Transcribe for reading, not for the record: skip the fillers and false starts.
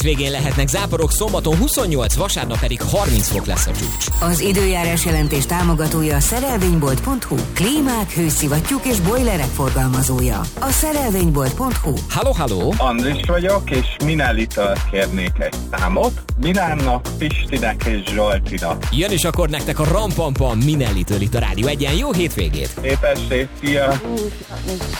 Végén lehetnek záporok, szombaton 28, vasárnap pedig 30 fok lesz a csúcs. Az időjárás jelentés támogatója a szerelvénybolt.hu, klímák, hőszivattyúk és bojlerek forgalmazója. A szerelvénybolt.hu. Halló! Andris vagyok, és Minellitől kérnék egy számot. Milánnak, Pistinek és Zsoltinak. Jön is akkor nektek a Rampampam Minellitől itt a Rádió Egyen. Jó hétvégét! Szép estét, szia!